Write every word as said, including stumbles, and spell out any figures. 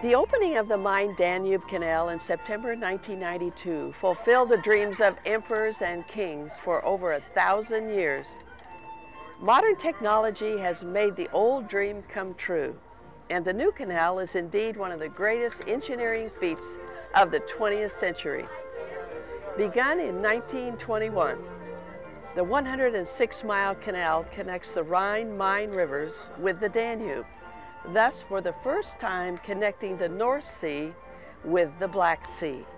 The opening of the Main-Danube Canal in September nineteen ninety-two fulfilled the dreams of emperors and kings for over a thousand years. Modern technology has made the old dream come true, and the new canal is indeed one of the greatest engineering feats of the twentieth century. Begun in nineteen twenty-one, the one hundred six mile canal connects the Rhine-Main rivers with the Danube, thus for the first time connecting the North Sea with the Black Sea.